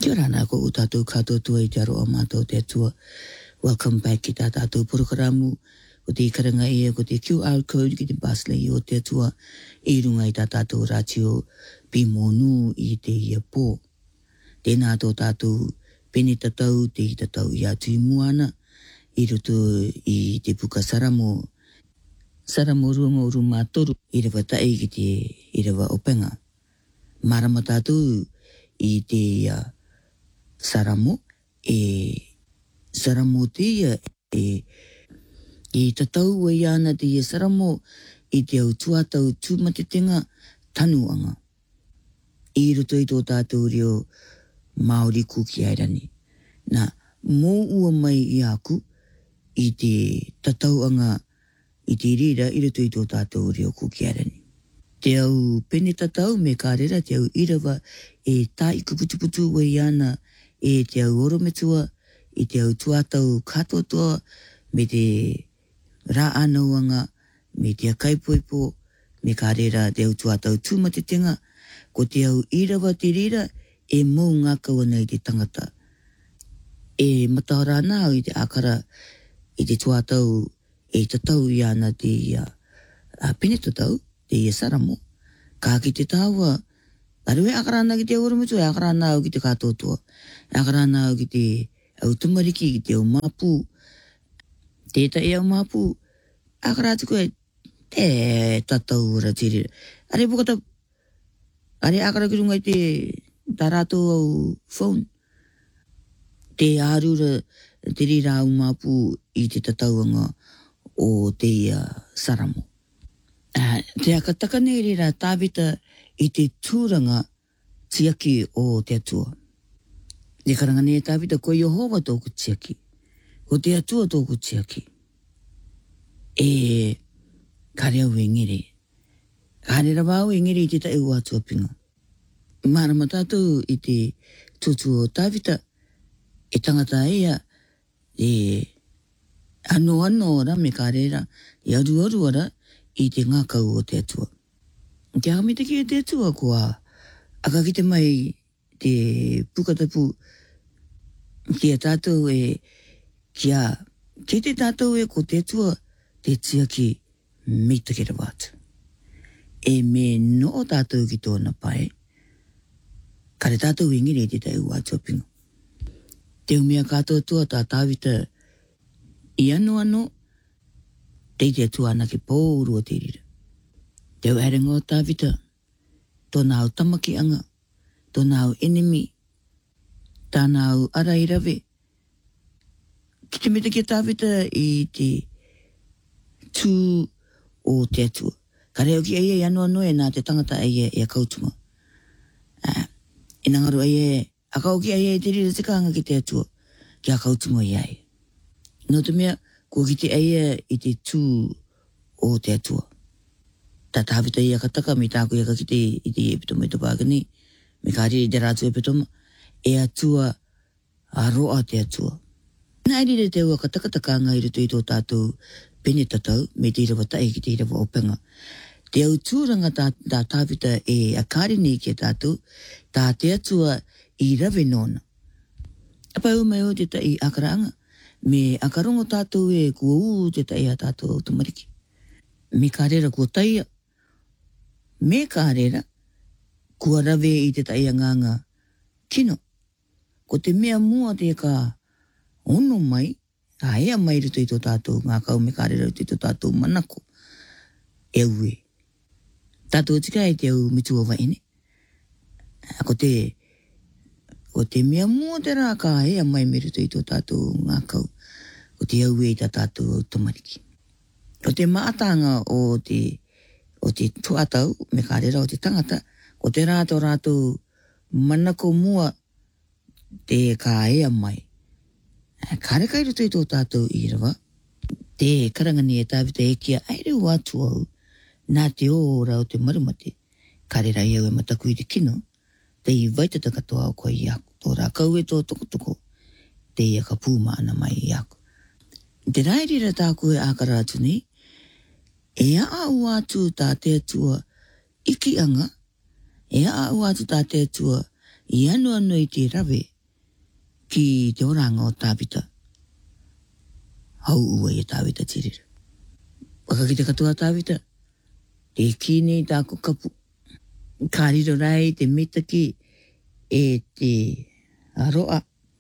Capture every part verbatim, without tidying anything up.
Kia ora nā ko tātou katoa tua I te aro o mātou te atua. Welcome back ki tā tātou porokaramu. Ko te ikaranga ea, ko te Q R code ki te Basley o te atua. I runga I tā tātou rātio pi mōnu I te ia pō. Tēnā tō tātou pene tatau te I tatau I atu I muana. I roto I te puka saramo. Saramo ruanga uru mātoru. I rewa tae ki te I rewa openga. Marama tātou I te uh, saramo. E saramo te ia. E, e tatau e ana te ia saramo. I te au tuatau tūmatetenga tanuanga. I roto I tō tātou reo Māori kuki airani. Nā, mō ua mai I aku. I te tatauanga I te rira I roto I tō tātou reo kuki airani. Te au pene tatau me kārera, te au irawa e tā I kuputuputu wa I ana e te au orometua, I te au tuatau katotoa, me te rā anauanga, me te akaipoipo, me kārera te au tuatau tūmatetenga, ko te au irawa te rira e mō ngā kawana I te tangata. E matahara nā I te akara I te tuatau e tatau I ana te uh, uh, pene tatau, te ia saramo. Kā ki te tāua, arewe akarana ki te oromutu, e akarana au ki te kātotoa. E akarana au ki te au tumariki, ki te au māpū. Tēta e au māpū, akarātuku e te tatau ora te rira. Are pukata, are akara ki runga I te tarato au phone. Te ārura, te rira au māpū I te tatauanga o te uh, saramo. Uh, te akatakane rira tāweta I te tūranga tiaki o te atua. Te karangane e tāweta ko Yehova tōku tiaki. Ko te atua tōku tiaki. E kare au e ngere. Kare rawau e ngere I te tae ua atua pinga. Marama tātou I te tutu o tāweta. E tangata ea. E ano ano ora me karera. E aru aru ora. I te ngākau o te atua. Te hamita ki te atua kua aka ki te mai te pukatapu ki a tātou e kia ki te tātou e ko te atua te tiaki mita ki rawatu. E me no tātou ki tōna pai kare tātou e ngire te tai ua atua pinga. Te umea kātou tua tā tāwita I ano ano Tei te atua ana ki pōurua te rira. Te au harenga o tāwita. Tōna au tamakianga. Tōna au enemy. Tāna au arairawe. Ki te mita ki tāwita I te tū o te atua. Ka reo ki aia I ano ano e nā te tangata aia e a kautunga. Uh, e nangaru aia e. A kau ki aia e te rira te kāanga ki te atua. Ki a kautunga I aia. No te mea. Ko ki te aia I te tū o te atua. Tā tāwita I a kataka me tāku I a kakite I te epitoma I te pākani. Me kāre I te rātu epitoma. E atua a roa te atua. Nā rire te ua kataka takanga I rito I tō tātou pene tatau me te irawa tae ki te irawa openga. Te au tūranga tā, tā tāwita e a kāre nei ki a tātou. Tā te atua I rawe nōna. Apa au mai o te tai akaranga. Me akarongo tātou e kua uu te tai a tātou au tumariki. Me kārera kua taia. Me kārera kua rawe I te tai a nganga kino. Ko te mea mua te ka ono mai, a ea mai rito I tō tātou ngā kau me kārera rito I tō tātou manako. E ue. Tātou tika e te au mitua waene. Ko te Ko te mea mua te rā ka ea mai me rito I tō tātou ngā kau. Ko te au e I tā tātou au tamariki. Ko te maatanga o te, o te tuatau me kārera o te tangata. Ko te rātou rātou manako mua te ka ea mai. Kāre kai rito I tō tātou I rawa. Te karangani e tāwita e kia aere o atu au. Nā te o rau te marumate. Kārera I au e mataku I te kino. Te I vaitata katoa o koe I aku. Tō rā kau e tō toko toko. Te I a ka pūma ana mai I aku. Te rairira tā koe ākara atu nei. E a au atu tā te atua iki anga. E a au atu tā te atua I ano ano I te rawe. ki te oranga o tāpita. Hau ua i tāpita tirira. Waka ki te katoa tāpita, te kine i tāko kapu. Ka riro rai te mitaki e te aroa.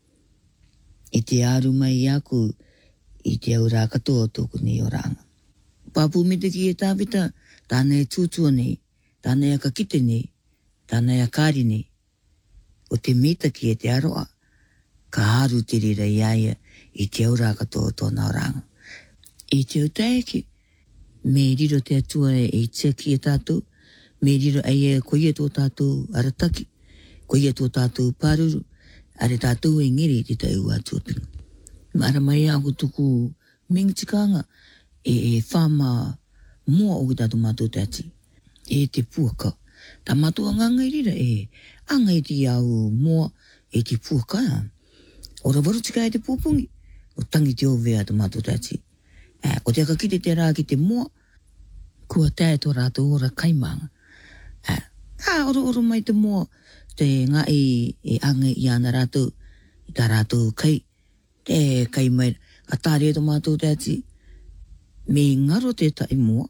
I te aru mai aku i te aura katoa tōku nei oranga. Papu mitaki e tāpita, tāna e tūtua nei, tāna e kakite nei, tāna e kāri nei. O te mitaki e te aroa, ka haru te rira iaia i te aura katoa tōna oranga. I te utaeki, me riro te atua e tia ki e tātou, me riro ai e koia tō tātou arataki, koia tō tātou pāruru, are tātou e ngiri te tau atua pinga. Mara mai aku tuku mingitikanga e e whama mua o ki tātou mātou te ati. E te puaka. Tā mātou anganga i rira e anga i te au mua e te puaka. Ora warutika e te pūpungi, o tangi te ovea te mātou te ati. E, ko te akakite te rā ki te mua, kua tae tō rātou ora kaimanga. Ha, ha oro oro mai te mua, te ngā i e anga i ana rātou, i tā rātou kai, te kai mai, ka tāre tō mātou te ati, me ngaro te tai mua,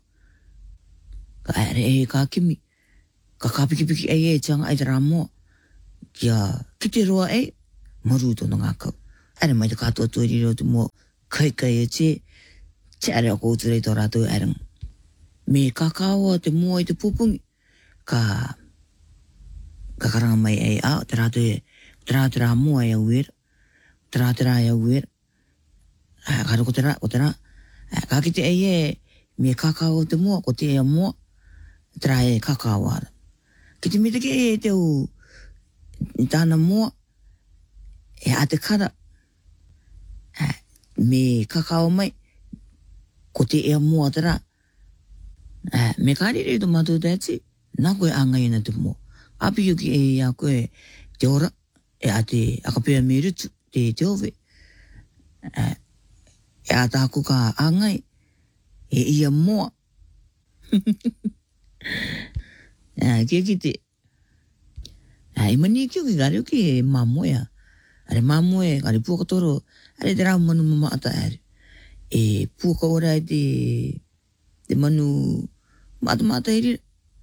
ka ere e kā kimi, ka kāpikipiki ei e tianga ai te rā mua, kia ki te roa ei, maru tōna ngā kau. Ere mai te kātua tuari reo te mua, kai kai e te, te ere o kouturei tō rātou erang. Me kākaua te mua i te pupungi, ka ka karanga mai ai a, te rātou e, te rātou rā mua e au era, te rātou rā e au era, ka rako te rā, ko te rā, ka ki te ei e, me kākaua te mua, ko te e a mua, te rā e kākaua ara. Ki te mitake e te u, tāna mua, e a te kara, me kākaua mai, ko te e a mua te rā. Me kārire i tō mātou te ati, nā koe anga ina te mua. Api yuki e a koe te ora, e a te akapea me rutu, te te ove. E a tāko ka angai, e ia mua. Kia ki te. E mani kio ki gare uki e mamoea. Are mamoe, are puakatoro, are te rau manu mama ata are. E puaka ora e te, te manu mata mata iri.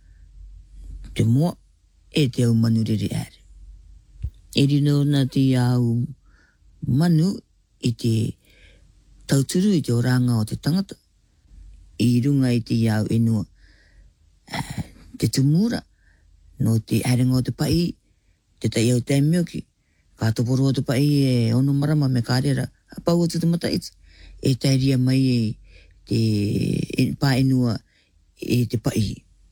Te mua, e te au manu riri are. E rino na te au manu i te tauturu i te oranga o te tangata. I runga i te au enua. Te tumura, no te arenga o te pai, te tai au te mioki. Ka toporo o te pai e ono marama me kārera, a pau o te mataiti. E tairia mai e te e, pā enua e te pai.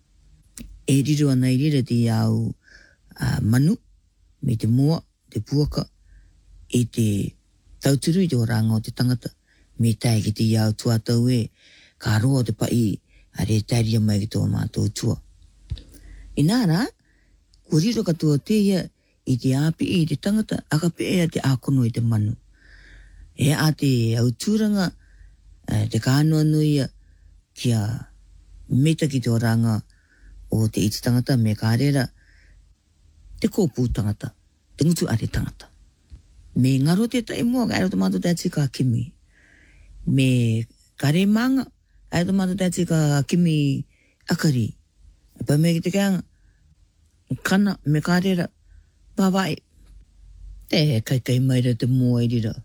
E riro ana i rira te au uh, manu, me te mua, te puaka, e te tauturu i te oranga o te tangata, me tai ki te au tuatau e, ka roa o te pai, a re tairia mai ki tō mātou tua. I nāra, ko riro katoa te ia i te api i te tangata, aka pēa te ākono i te manu. E a te autūranga, te kānoa nuia kia meta ki te oranga o te iti tangata me kārera, te kōpū tangata, te ngutu are tangata. Me ngaro te tai mua, ka ero te mātou te ati ka kimi. Me kare manga, ka ero te mātou te ati ka kimi akari. E pa me ki te kāanga, kana me kārera, pawai. Te kai kai maira te mua i rira.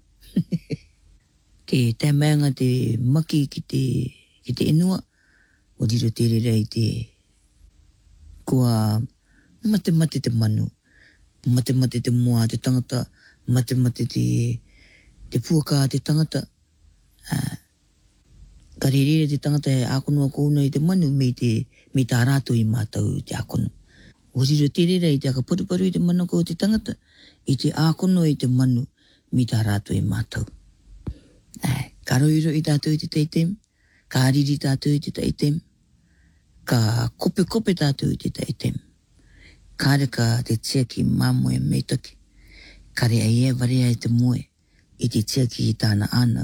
Te te manga te maki ki te, ki te inua, o riro te rira i te kua mate mate te manu, mate mate te mua te tangata, mate mate te, te puaka te tangata. Uh, ka rere te tangata e ākonua kouna i te manu me te me tā rātou i mātau te ākono. O riro te rira i te aka paruparu i te manu ko te tangata, i te ākono i te manu me tā rātou i mātau. Uh, ka roiro i tātou i te teitem, ka riri tātou i te teitem, ka kope kope tātou i te teitem. Ka reka te tiaki mamoe meitaki. Ka rea ia varea i te moe, i te tiaki i tāna ānau,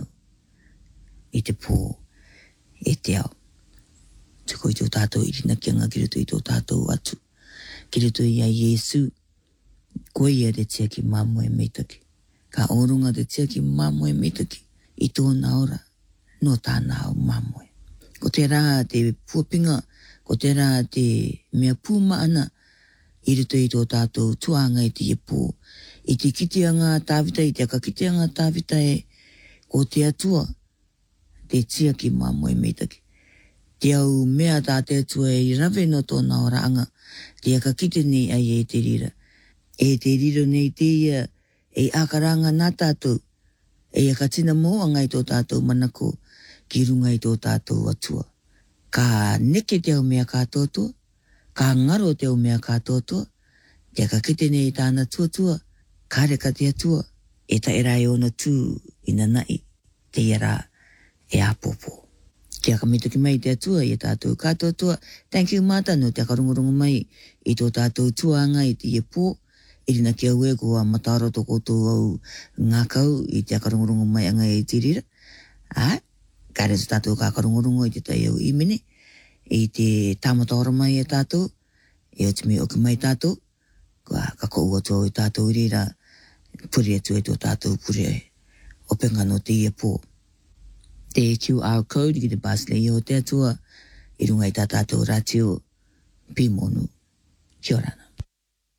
i te pō, e te au. Tuko i tō tātou i rina kianga ki ruto i tō tātou atu. Ki ruto i a Iesu, koe ia te tiaki mamoe meitaki. Ka orunga te tia ki mamoe mitaki i tōna ora no tāna au mamoe. Ko te rā te puapinga, ko te rā te mea pūma ana i rito i tō tātou tuanga i te iepō. I te kitianga tāwita, i te kakitianga tāwita e ko te atua, te tia ki mamoe mitaki. Te au mea tā te atua i rawe no tōna ora anga, te kakite nei ai e te rira. E te riro nei te ia, e akaranga nā tātou, e akatina moanga i tō tātou manako, ki runga i tō tātou atua. Ka neke te au mea kātotoa, ka ngaro te au mea kātotoa, te kakite nei tāna tuatua, ka reka te atua, e ta era e ona tū ina nai, te era e apopo. Te akamituki mai te atua i tātou kātotoa, thank you mātano te akarungurungu mai i tō tātou tuanga i te iepō, i rina ki au e kua mataro toko tō au ngākau i te akarungurungu mai anga e tirira. Ai, ka reto tātou ka akarungurungu i te tai au imene, i te tāmatara mai e tātou, e o timi oki mai tātou, kua kako ua tō i tātou i rira, puri atu e tō tātou puri e, openga no te iepō. Te Q R code ki te Basle i o te atua, i runga i tā tātou rātio, pimonu, kia ora.